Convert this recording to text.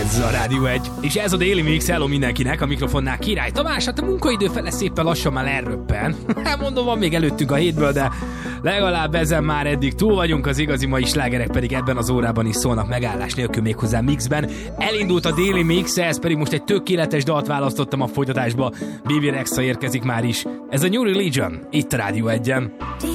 Ez a Rádió 1, és ez a Daily Mix. Hello mindenkinek, a mikrofonnál Király Tamás. Hát a munkaidő fele szépen lassan már elröppen. Mondom, van még előttünk a hétből, de legalább ezen már eddig túl vagyunk. Az igazi mai slágerek pedig ebben az órában is szólnak megállás nélkül, méghozzá mixben. Elindult a Daily Mix, ez pedig most egy tökéletes dalt választottam a folytatásba. Bibi Rexha érkezik már is. Ez a New Religion, itt a Rádió 1-en.